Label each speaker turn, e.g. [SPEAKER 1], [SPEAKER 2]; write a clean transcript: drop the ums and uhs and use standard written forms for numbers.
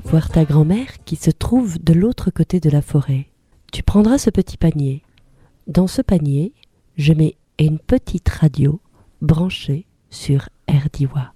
[SPEAKER 1] voir ta grand-mère qui se trouve de l'autre côté de la forêt. Tu prendras ce petit panier. Dans ce panier, je mets une petite radio branchée sur RDIWA.